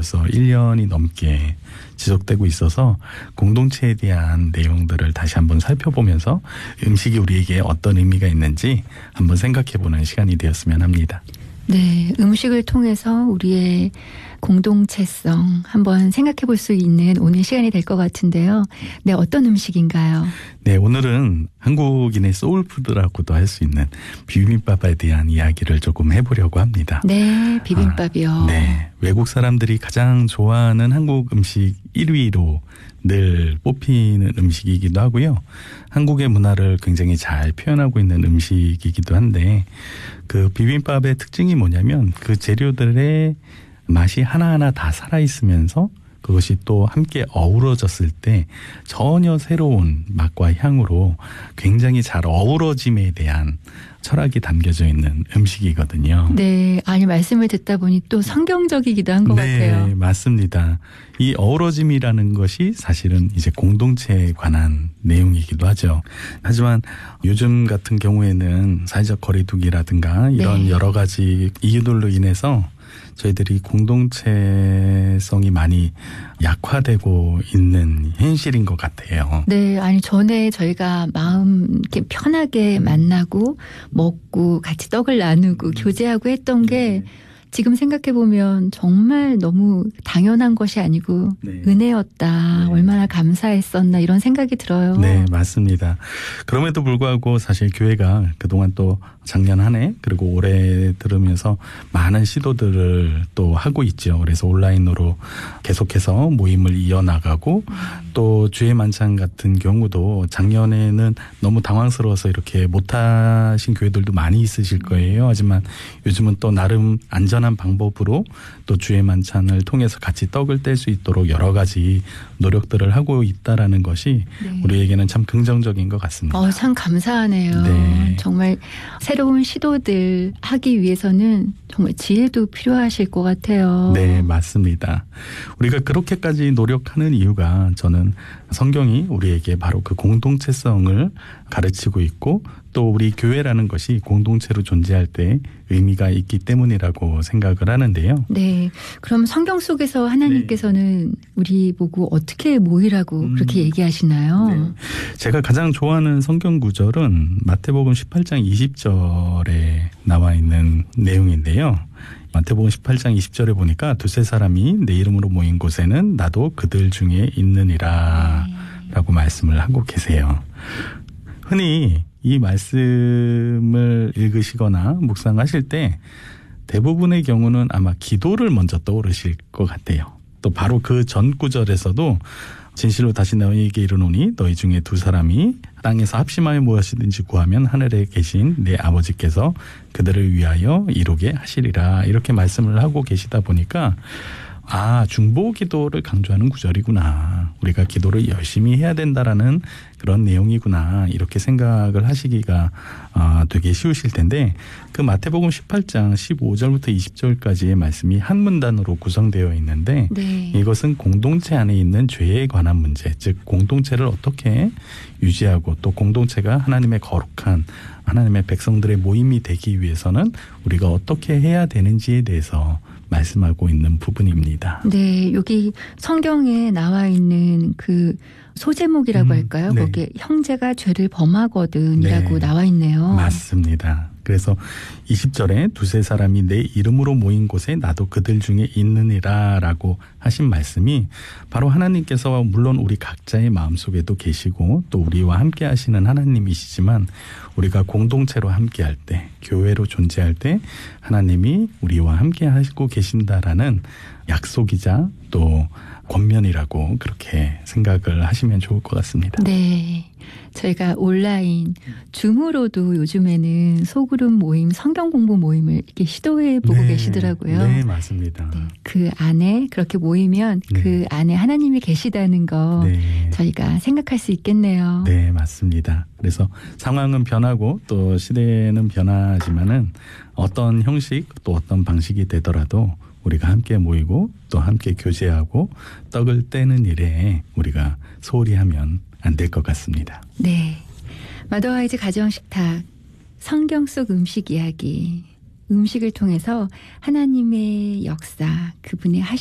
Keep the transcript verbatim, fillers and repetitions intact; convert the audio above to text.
벌써 일 년이 넘게 지속되고 있어서 공동체에 대한 내용들을 다시 한번 살펴보면서 음식이 우리에게 어떤 의미가 있는지 한번 생각해보는 시간이 되었으면 합니다. 네, 음식을 통해서 우리의 공동체성 한번 생각해 볼 수 있는 오늘 시간이 될 것 같은데요. 네, 어떤 음식인가요? 네, 오늘은 한국인의 소울푸드라고도 할 수 있는 비빔밥에 대한 이야기를 조금 해보려고 합니다. 네, 비빔밥이요. 아, 네, 외국 사람들이 가장 좋아하는 한국 음식 일 위로 늘 뽑히는 음식이기도 하고요. 한국의 문화를 굉장히 잘 표현하고 있는 음식이기도 한데 그 비빔밥의 특징이 뭐냐면 그 재료들의 맛이 하나하나 다 살아있으면서 그것이 또 함께 어우러졌을 때 전혀 새로운 맛과 향으로 굉장히 잘 어우러짐에 대한 철학이 담겨져 있는 음식이거든요. 네, 아니 말씀을 듣다 보니 또 성경적이기도 한 것 네, 같아요. 네, 맞습니다. 이 어우러짐이라는 것이 사실은 이제 공동체에 관한 내용이기도 하죠. 하지만 요즘 같은 경우에는 사회적 거리두기라든가 이런 네. 여러 가지 이유들로 인해서 저희들이 공동체성이 많이 약화되고 있는 현실인 것 같아요. 네, 아니 전에 저희가 마음 이렇게 편하게 만나고 먹고 같이 떡을 나누고 교제하고 했던 게 지금 생각해 보면 정말 너무 당연한 것이 아니고 네. 은혜였다. 네. 얼마나 감사했었나 이런 생각이 들어요. 네, 맞습니다. 그럼에도 불구하고 사실 교회가 그동안 또 작년 한 해 그리고 올해 들으면서 많은 시도들을 또 하고 있죠. 그래서 온라인으로 계속해서 모임을 이어나가고 음. 또 주의 만찬 같은 경우도 작년에는 너무 당황스러워서 이렇게 못하신 교회들도 많이 있으실 거예요. 하지만 요즘은 또 나름 안전한 방법으로 또 주의 만찬을 통해서 같이 떡을 뗄 수 있도록 여러 가지 노력들을 하고 있다라는 것이 네. 우리에게는 참 긍정적인 것 같습니다. 어, 참 감사하네요. 네. 정말 새로운 시도들 하기 위해서는 정말 지혜도 필요하실 것 같아요. 네, 맞습니다. 우리가 그렇게까지 노력하는 이유가 저는 성경이 우리에게 바로 그 공동체성을 가르치고 있고 또 우리 교회라는 것이 공동체로 존재할 때 의미가 있기 때문이라고 생각을 하는데요. 네. 그럼 성경 속에서 하나님께서는 네. 우리 보고 어떻게 모이라고 음. 그렇게 얘기하시나요? 네. 제가 가장 좋아하는 성경 구절은 마태복음 십팔 장 이십 절에 나와 있는 내용인데요. 마태복음 십팔 장 이십 절에 보니까 두세 사람이 내 이름으로 모인 곳에는 나도 그들 중에 있느니라 네. 라고 말씀을 하고 계세요. 흔히 이 말씀을 읽으시거나 묵상하실 때 대부분의 경우는 아마 기도를 먼저 떠오르실 것 같아요. 또 바로 그 전 구절에서도 진실로 다시 너희에게 이르노니 너희 중에 두 사람이 땅에서 합심하여 무엇이든지 구하면 하늘에 계신 내 아버지께서 그들을 위하여 이루게 하시리라 이렇게 말씀을 하고 계시다 보니까 아, 중보 기도를 강조하는 구절이구나. 우리가 기도를 열심히 해야 된다라는 그런 내용이구나. 이렇게 생각을 하시기가 어, 되게 쉬우실 텐데 그 마태복음 십팔 장 십오 절부터 이십 절까지의 말씀이 한 문단으로 구성되어 있는데 네. 이것은 공동체 안에 있는 죄에 관한 문제, 즉 공동체를 어떻게 유지하고 또 공동체가 하나님의 거룩한 하나님의 백성들의 모임이 되기 위해서는 우리가 어떻게 해야 되는지에 대해서 말씀하고 있는 부분입니다. 네, 여기 성경에 나와 있는 그 소제목이라고 음, 할까요? 네. 거기에 형제가 죄를 범하거든이라고 네. 나와 있네요. 맞습니다. 그래서 이십 절에 두세 사람이 내 이름으로 모인 곳에 나도 그들 중에 있느니라 라고 하신 말씀이 바로 하나님께서 물론 우리 각자의 마음속에도 계시고 또 우리와 함께 하시는 하나님이시지만 우리가 공동체로 함께 할 때 교회로 존재할 때 하나님이 우리와 함께 하시고 계신다라는 약속이자 또 권면이라고 그렇게 생각을 하시면 좋을 것 같습니다. 네. 저희가 온라인 줌으로도 요즘에는 소그룹 모임, 성경 공부 모임을 이렇게 시도해 보고 네. 계시더라고요. 네, 맞습니다. 네. 그 안에 그렇게 모이면 네. 그 안에 하나님이 계시다는 거 네. 저희가 생각할 수 있겠네요. 네, 맞습니다. 그래서 상황은 변하고 또 시대는 변하지만은 어떤 형식 또 어떤 방식이 되더라도 우리가 함께 모이고 또 함께 교제하고 떡을 떼는 일에 우리가 소홀히 하면 안 될 것 같습니다. 네. 마더와이즈 가정식탁 성경 속 음식 이야기 음식을 통해서 하나님의 역사 그분의 하신